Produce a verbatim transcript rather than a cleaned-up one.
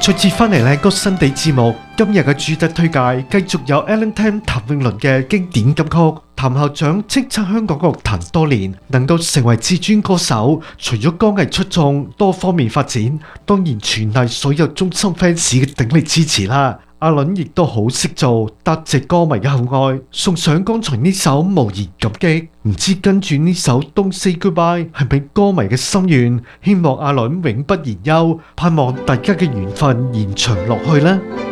再次翻嚟靚歌新地節目，今日嘅主題推介繼續有 Alan Tam 譚詠麟嘅經典金曲。譚校長叱咤香港樂壇多年，能夠成為至尊歌手，除咗歌藝出眾，多方面發展，當然全賴所有忠心 fans 嘅鼎力支持啦。阿倫亦都好識做，答謝歌迷嘅厚愛，送上剛才呢首無言感激。唔知跟住呢首 Don't Say Goodbye 係咪歌迷嘅心願？希望阿倫永不言休，盼望大家嘅緣分延長落去啦。